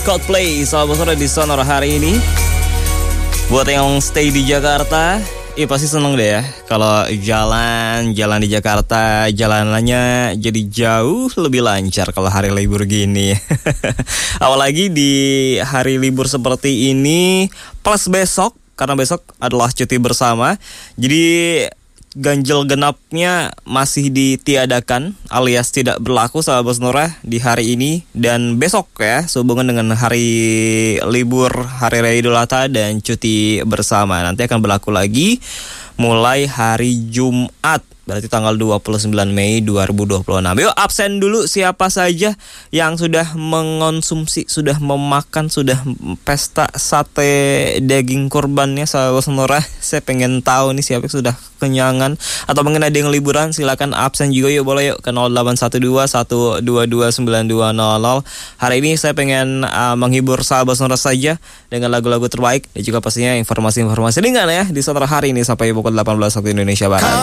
Coldplay, sahabat sore di Sonora hari ini. Buat yang stay di Jakarta, pasti seneng deh ya kalau jalan di Jakarta, jalanannya jadi jauh lebih lancar kalau hari libur gini. Apalagi di hari libur seperti ini, plus besok, karena besok adalah cuti bersama. Jadi ganjil genapnya masih ditiadakan alias tidak berlaku, sahabat Sonora, di hari ini dan besok ya, sehubungan dengan hari libur Hari Raya Idul Adha dan cuti bersama. Nanti akan berlaku lagi mulai hari Jumat, berarti tanggal 29 Mei 2026. Yuk absen dulu siapa saja yang sudah mengonsumsi, sudah memakan, sudah pesta sate daging kurbannya, sahabat Sonora. Saya pengen tahu nih siapa yang sudah kenyangan atau mungkin ada yang liburan. Silakan absen juga yuk, boleh yuk ke 0812 122 9200. Hari ini saya pengen menghibur sahabat Sonora saja dengan lagu-lagu terbaik dan juga pastinya informasi-informasi ringan ya di Sonora hari ini sampai pukul 18 waktu Indonesia Barat.